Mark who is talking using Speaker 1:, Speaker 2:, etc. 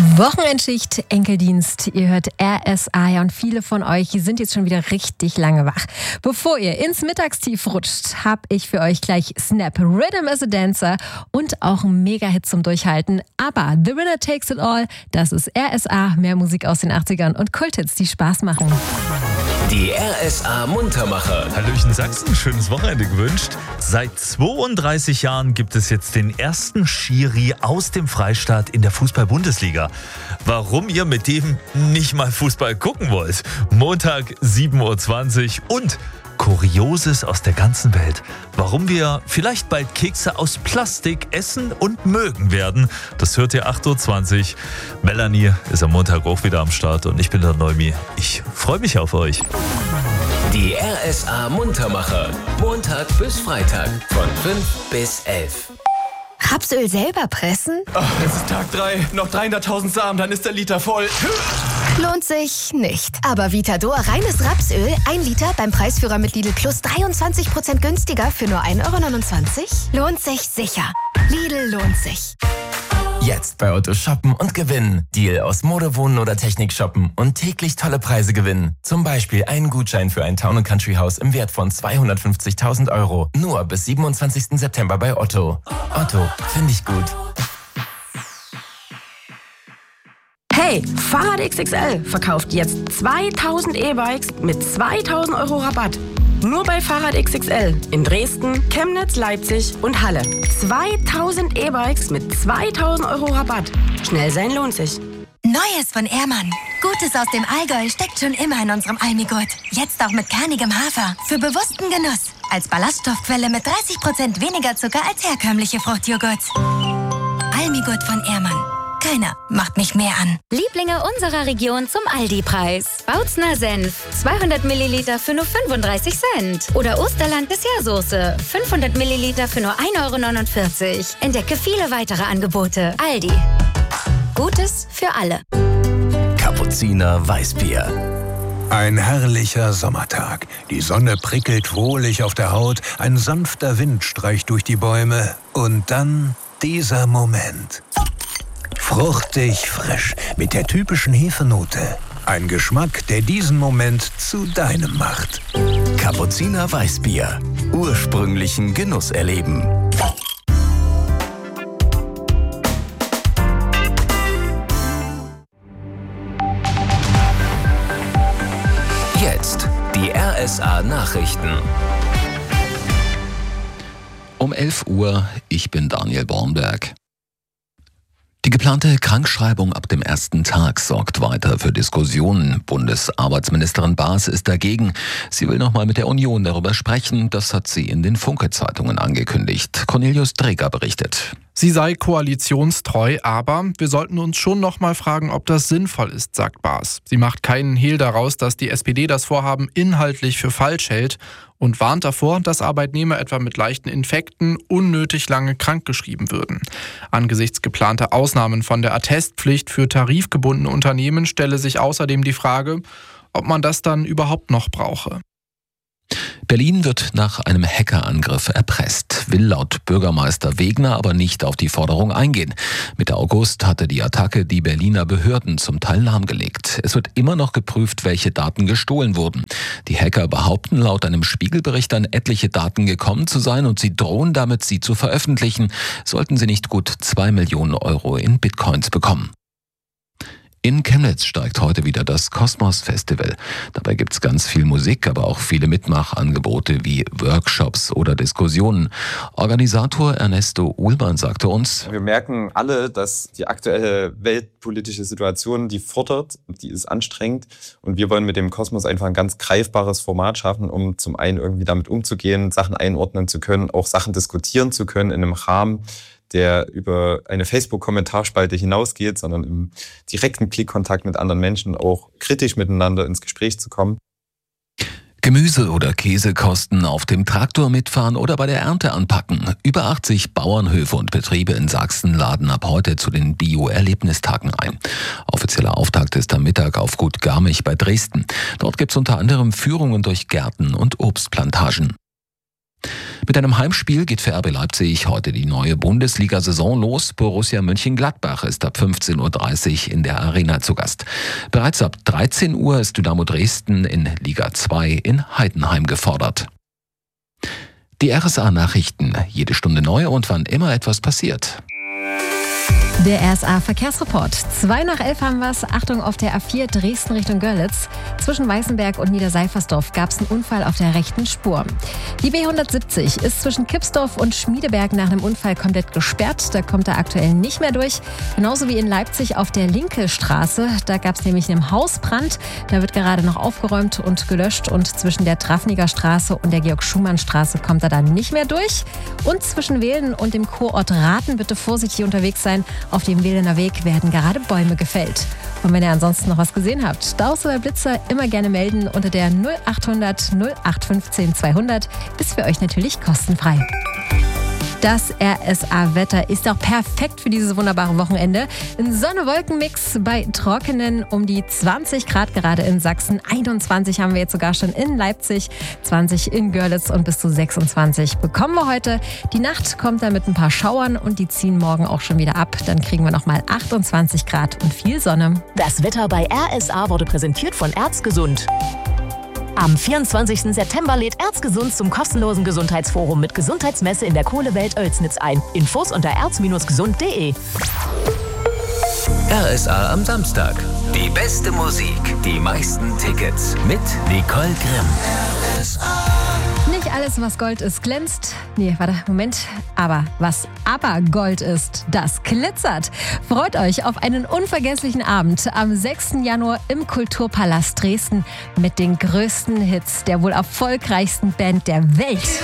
Speaker 1: Wochenendschicht, Enkeldienst, ihr hört RSA, ja, und viele von euch sind jetzt schon wieder richtig lange wach. Bevor ihr ins Mittagstief rutscht, habe ich für euch gleich Snap, Rhythm is a Dancer und auch ein Mega-Hit zum Durchhalten. Aber The Winner Takes It All, das ist RSA, mehr Musik aus den 80ern und Kulthits, die Spaß machen.
Speaker 2: Die RSA Muntermacher.
Speaker 3: Hallöchen Sachsen, schönes Wochenende gewünscht. Seit 32 Jahren gibt es jetzt den ersten Schiri aus dem Freistaat in der Fußball-Bundesliga. Warum ihr mit dem nicht mal Fußball gucken wollt? Montag 7.20 Uhr und Kurioses aus der ganzen Welt. Warum wir vielleicht bald Kekse aus Plastik essen und mögen werden, das hört ihr 8.20 Uhr. Melanie ist am Montag auch wieder am Start und ich bin der Neumi. Ich freue mich auf euch.
Speaker 2: Die RSA Muntermacher. Montag bis Freitag von 5 bis 11.
Speaker 4: Rapsöl selber pressen?
Speaker 5: Oh, es ist Tag 3. Noch 300.000 Samen, dann ist der Liter voll.
Speaker 4: Lohnt sich nicht. Aber Vitador reines Rapsöl, 1 Liter beim Preisführer mit Lidl Plus 23% günstiger für nur 1,29 €? Lohnt sich sicher. Lidl lohnt sich.
Speaker 6: Jetzt bei Otto shoppen und gewinnen. Deal aus Mode, Wohnen oder Technik shoppen und täglich tolle Preise gewinnen. Zum Beispiel einen Gutschein für ein Town & Country Haus im Wert von 250.000 €. Nur bis 27. September bei Otto. Otto, finde ich gut.
Speaker 7: Hey, Fahrrad XXL verkauft jetzt 2000 E-Bikes mit 2000 € Rabatt. Nur bei Fahrrad XXL in Dresden, Chemnitz, Leipzig und Halle. 2000 E-Bikes mit 2000 € Rabatt. Schnell sein lohnt sich.
Speaker 8: Neues von Ehrmann. Gutes aus dem Allgäu steckt schon immer in unserem Almigurt. Jetzt auch mit kernigem Hafer. Für bewussten Genuss. Als Ballaststoffquelle mit 30% weniger Zucker als herkömmliche Fruchtjoghurt. Almigurt von Ehrmann. Keiner macht mich mehr an.
Speaker 9: Lieblinge unserer Region zum Aldi-Preis. Bautzner Senf, 200 Milliliter für nur 35 Cent. Oder Osterland Dessertsoße, 500 Milliliter für nur 1,49 €. Entdecke viele weitere Angebote. Aldi. Gutes für alle.
Speaker 2: Kapuziner Weißbier.
Speaker 10: Ein herrlicher Sommertag. Die Sonne prickelt wohlig auf der Haut, ein sanfter Wind streicht durch die Bäume und dann dieser Moment. Fruchtig frisch, mit der typischen Hefenote. Ein Geschmack, der diesen Moment zu deinem macht.
Speaker 2: Kapuziner Weißbier. Ursprünglichen Genuss erleben. Jetzt die RSA Nachrichten.
Speaker 11: Um 11 Uhr, ich bin Daniel Bornberg. Die geplante Krankschreibung ab dem ersten Tag sorgt weiter für Diskussionen. Bundesarbeitsministerin Baas ist dagegen. Sie will nochmal mit der Union darüber sprechen. Das hat sie in den Funke-Zeitungen angekündigt. Cornelius Dreger berichtet.
Speaker 12: Sie sei koalitionstreu, aber wir sollten uns schon noch mal fragen, ob das sinnvoll ist, sagt Baas. Sie macht keinen Hehl daraus, dass die SPD das Vorhaben inhaltlich für falsch hält und warnt davor, dass Arbeitnehmer etwa mit leichten Infekten unnötig lange krankgeschrieben würden. Angesichts geplanter Ausnahmen von der Attestpflicht für tarifgebundene Unternehmen stelle sich außerdem die Frage, ob man das dann überhaupt noch brauche.
Speaker 11: Berlin wird nach einem Hackerangriff erpresst, will laut Bürgermeister Wegner aber nicht auf die Forderung eingehen. Mitte August hatte die Attacke die Berliner Behörden zum Teil lahmgelegt. Es wird immer noch geprüft, welche Daten gestohlen wurden. Die Hacker behaupten laut einem Spiegelbericht an etliche Daten gekommen zu sein und sie drohen damit, sie zu veröffentlichen, sollten sie nicht gut 2 Millionen € in Bitcoins bekommen. In Chemnitz steigt heute wieder das Kosmos Festival. Dabei gibt's ganz viel Musik, aber auch viele Mitmachangebote wie Workshops oder Diskussionen. Organisator Ernesto Uhlmann sagte uns:
Speaker 13: Wir merken alle, dass die aktuelle weltpolitische Situation, die fordert, die ist anstrengend. Und wir wollen mit dem Kosmos einfach ein ganz greifbares Format schaffen, um zum einen irgendwie damit umzugehen, Sachen einordnen zu können, auch Sachen diskutieren zu können in einem Rahmen, der über eine Facebook-Kommentarspalte hinausgeht, sondern im direkten Klickkontakt mit anderen Menschen auch kritisch miteinander ins Gespräch zu kommen.
Speaker 11: Gemüse- oder Käsekosten auf dem Traktor mitfahren oder bei der Ernte anpacken. Über 80 Bauernhöfe und Betriebe in Sachsen laden ab heute zu den Bio-Erlebnistagen ein. Offizieller Auftakt ist am Mittag auf Gut Garmich bei Dresden. Dort gibt es unter anderem Führungen durch Gärten und Obstplantagen. Mit einem Heimspiel geht für RB Leipzig heute die neue Bundesliga-Saison los. Borussia Mönchengladbach ist ab 15.30 Uhr in der Arena zu Gast. Bereits ab 13 Uhr ist Dynamo Dresden in Liga 2 in Heidenheim gefordert. Die RSA-Nachrichten, jede Stunde neu und wann immer etwas passiert.
Speaker 1: Der RSA-Verkehrsreport. 11:02 haben wir es. Achtung, auf der A4 Dresden Richtung Görlitz. Zwischen Weißenberg und Niederseifersdorf gab es einen Unfall auf der rechten Spur. Die B170 ist zwischen Kipsdorf und Schmiedeberg nach einem Unfall komplett gesperrt. Da kommt er aktuell nicht mehr durch. Genauso wie in Leipzig auf der Linke Straße. Da gab es nämlich einen Hausbrand. Da wird gerade noch aufgeräumt und gelöscht. Und zwischen der Trafniger Straße und der Georg-Schumann-Straße kommt er dann nicht mehr durch. Und zwischen Wehlen und dem Kurort Rathen bitte vorsichtig unterwegs sein. Auf dem Wehlener Weg werden gerade Bäume gefällt. Und wenn ihr ansonsten noch was gesehen habt, Staus oder Blitzer, immer gerne melden unter der 0800 0815 200. Ist für euch natürlich kostenfrei. Das RSA-Wetter ist auch perfekt für dieses wunderbare Wochenende. Ein Sonne-Wolken-Mix bei trockenen um die 20 Grad gerade in Sachsen. 21 haben wir jetzt sogar schon in Leipzig, 20 in Görlitz und bis zu 26 bekommen wir heute. Die Nacht kommt dann mit ein paar Schauern und die ziehen morgen auch schon wieder ab. Dann kriegen wir nochmal 28 Grad und viel Sonne.
Speaker 14: Das Wetter bei RSA wurde präsentiert von Erzgesund. Am 24. September lädt Erzgesund zum kostenlosen Gesundheitsforum mit Gesundheitsmesse in der Kohlewelt Oelsnitz ein. Infos unter erz-gesund.de.
Speaker 2: RSA am Samstag. Die beste Musik, die meisten Tickets mit Nicole Grimm.
Speaker 1: Nicht alles, was Gold ist, glänzt. Nee, warte, Moment. Aber was aber Gold ist, das glitzert. Freut euch auf einen unvergesslichen Abend am 6. Januar im Kulturpalast Dresden mit den größten Hits der wohl erfolgreichsten Band der Welt.